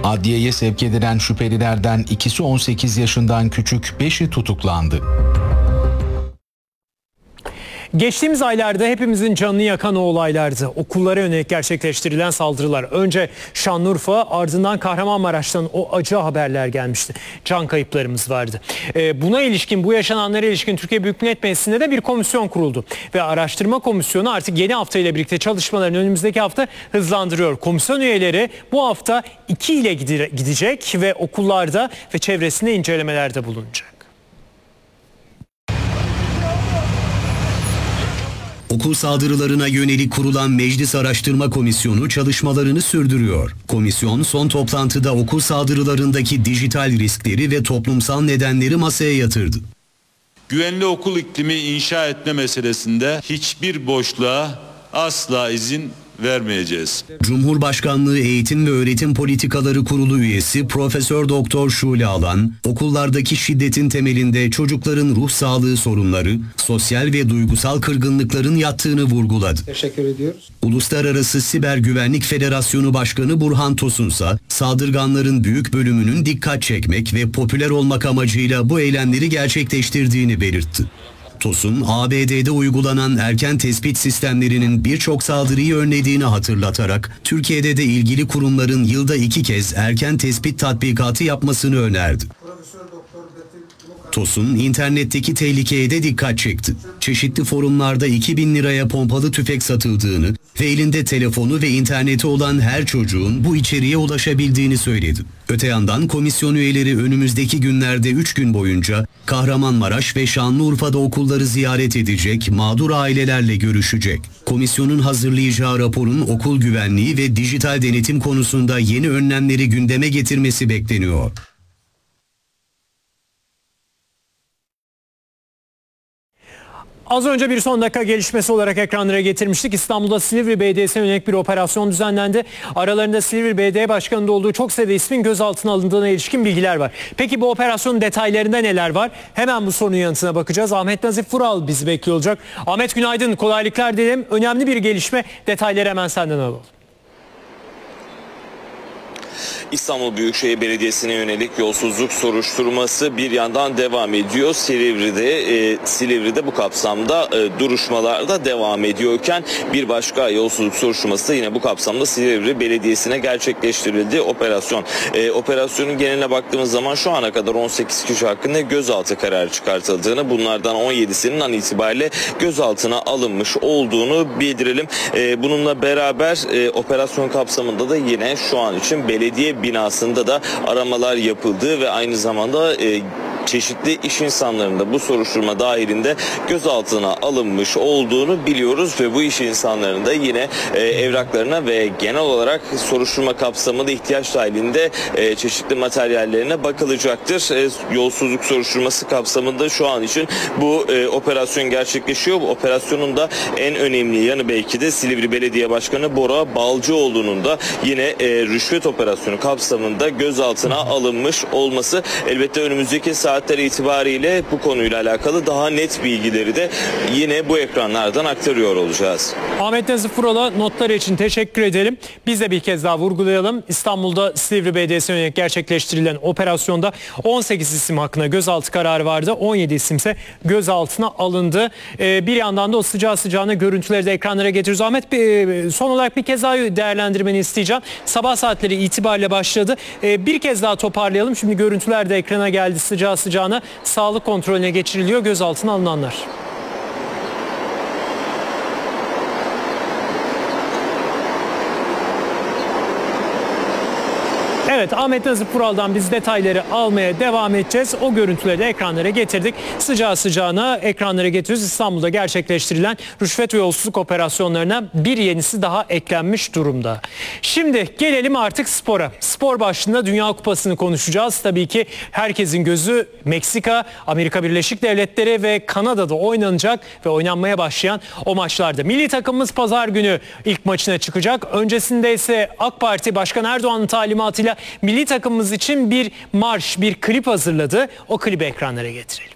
Adliyeye sevk edilen şüphelilerden ikisi 18 yaşından küçük, 5'i tutuklandı. Geçtiğimiz aylarda hepimizin canını yakan o olaylardı. Okullara yönelik gerçekleştirilen saldırılar. Önce Şanlıurfa, ardından Kahramanmaraş'tan o acı haberler gelmişti. Can kayıplarımız vardı. Buna ilişkin, bu yaşananlara ilişkin Türkiye Büyük Millet Meclisi'nde de bir komisyon kuruldu. Ve araştırma komisyonu artık yeni hafta ile birlikte çalışmalarını önümüzdeki hafta hızlandırıyor. Komisyon üyeleri bu hafta 2 ile gidecek ve okullarda ve çevresinde incelemelerde bulunacak. Okul saldırılarına yönelik kurulan Meclis Araştırma Komisyonu çalışmalarını sürdürüyor. Komisyon son toplantıda okul saldırılarındaki dijital riskleri ve toplumsal nedenleri masaya yatırdı. Güvenli okul iklimi inşa etme meselesinde hiçbir boşluğa asla izin vermeyeceğiz. Cumhurbaşkanlığı Eğitim ve Öğretim Politikaları Kurulu üyesi Profesör Doktor Şule Alan, okullardaki şiddetin temelinde çocukların ruh sağlığı sorunları, sosyal ve duygusal kırgınlıkların yattığını vurguladı. Teşekkür ediyoruz. Uluslararası Siber Güvenlik Federasyonu Başkanı Burhan Tosunsa, saldırganların büyük bölümünün dikkat çekmek ve popüler olmak amacıyla bu eylemleri gerçekleştirdiğini belirtti. Tosun, ABD'de uygulanan erken tespit sistemlerinin birçok saldırıyı önlediğini hatırlatarak, Türkiye'de de ilgili kurumların yılda 2 kez erken tespit tatbikatı yapmasını önerdi. Tosun, internetteki tehlikeye de dikkat çekti. Çeşitli forumlarda 2.000 liraya pompalı tüfek satıldığını ve elinde telefonu ve interneti olan her çocuğun bu içeriğe ulaşabildiğini söyledi. Öte yandan komisyon üyeleri önümüzdeki günlerde 3 gün boyunca Kahramanmaraş ve Şanlıurfa'da okulları ziyaret edecek, mağdur ailelerle görüşecek. Komisyonun hazırlayacağı raporun okul güvenliği ve dijital denetim konusunda yeni önlemleri gündeme getirmesi bekleniyor. Az önce bir son dakika gelişmesi olarak ekranlara getirmiştik. İstanbul'da Silivri Belediyesi'ne yönelik bir operasyon düzenlendi. Aralarında Silivri Belediye Başkanı'nda olduğu çok sayıda ismin gözaltına alındığına ilişkin bilgiler var. Peki bu operasyonun detaylarında neler var? Hemen bu sorunun yanıtına bakacağız. Ahmet Nazif Vural bizi bekliyor olacak. Ahmet günaydın, kolaylıklar dilerim. Önemli bir gelişme, detayları hemen senden alalım. İstanbul Büyükşehir Belediyesi'ne yönelik yolsuzluk soruşturması bir yandan devam ediyor. Silivri'de bu kapsamda duruşmalar da devam ediyorken bir başka yolsuzluk soruşturması da yine bu kapsamda Silivri Belediyesi'ne gerçekleştirildi. Operasyonun geneline baktığımız zaman şu ana kadar 18 kişi hakkında gözaltı kararı çıkartıldığını, bunlardan 17'sinin an itibariyle gözaltına alınmış olduğunu bildirelim. Bununla beraber operasyon kapsamında da yine şu an için belediye binasında da aramalar yapıldığı ve aynı zamanda çeşitli iş insanlarının da bu soruşturma dahilinde gözaltına alınmış olduğunu biliyoruz ve bu iş insanlarının da yine evraklarına ve genel olarak soruşturma kapsamında ihtiyaç dahilinde çeşitli materyallerine bakılacaktır. Yolsuzluk soruşturması kapsamında şu an için bu operasyon gerçekleşiyor. Bu operasyonun da en önemli yanı belki de Silivri Belediye Başkanı Bora Balcıoğlu'nun da yine rüşvet operasyonu kapsamında gözaltına alınmış olması. Elbette önümüzdeki saatler itibariyle bu konuyla alakalı daha net bilgileri de yine bu ekranlardan aktarıyor olacağız. Ahmet Nazif Vural'a notları için teşekkür edelim. Biz de bir kez daha vurgulayalım. İstanbul'da Silivri Belediyesi'ne yönelik gerçekleştirilen operasyonda 18 isim hakkında gözaltı kararı vardı. 17 isim ise gözaltına alındı. Bir yandan da o sıcağı sıcağına görüntüleri de ekranlara getiriyoruz. Ahmet, son olarak bir kez daha değerlendirmeni isteyeceğim. Sabah saatleri itibariyle başladı. Bir kez daha toparlayalım. Şimdi görüntüler de ekrana geldi sıcağı sıcağına. Sağlık kontrolüne geçiriliyor gözaltına alınanlar. Evet, Ahmet Nazif Vural'dan biz detayları almaya devam edeceğiz. O görüntüleri de ekranlara getirdik. Sıcağı sıcağına ekranlara getiriyoruz. İstanbul'da gerçekleştirilen rüşvet ve yolsuzluk operasyonlarına bir yenisi daha eklenmiş durumda. Şimdi gelelim artık spora. Spor başlığında Dünya Kupası'nı konuşacağız. Tabii ki herkesin gözü Meksika, Amerika Birleşik Devletleri ve Kanada'da oynanacak ve oynanmaya başlayan o maçlarda. Milli takımımız pazar günü ilk maçına çıkacak. Öncesinde ise AK Parti Başkan Erdoğan'ın talimatıyla milli takımımız için bir marş, bir klip hazırladı. O klibi ekranlara getirelim.